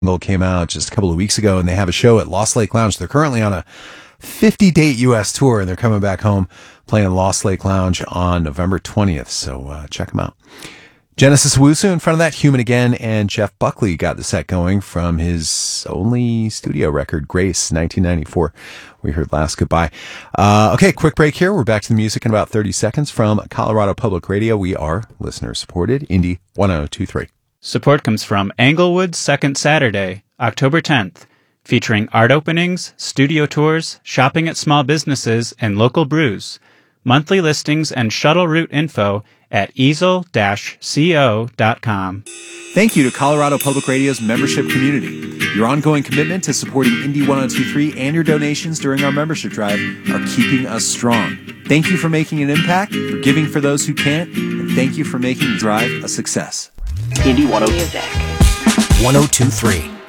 Came out just a couple of weeks ago, and they have a show at Lost Lake Lounge. They're currently on a 50-date U.S. tour, and they're coming back home playing Lost Lake Lounge on November 20th, so check them out. Genesis Owusu in front of that, Human Again, and Jeff Buckley got the set going from his only studio record, Grace, 1994. We heard Last Goodbye. Okay, quick break here. We're back to the music in about 30 seconds from Colorado Public Radio. We are listener-supported, Indie 1023. Support comes from Englewood's Second Saturday, October 10th, featuring art openings, studio tours, shopping at small businesses, and local brews. Monthly listings and shuttle route info at easel-co.com. Thank you to Colorado Public Radio's membership community. Your ongoing commitment to supporting Indie 1023 and your donations during our membership drive are keeping us strong. Thank you for making an impact, for giving for those who can't, and thank you for making the drive a success. Indie 1023.